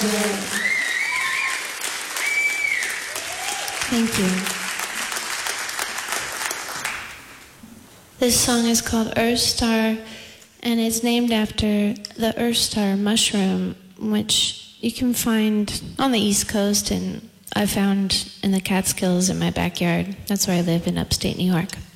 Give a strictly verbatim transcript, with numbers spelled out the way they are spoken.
Thank you. This song is called Earth Star, and it's named after the Earth Star mushroom, which you can find on the East Coast, and I found in the Catskills in my backyard. That's where I live in upstate New York.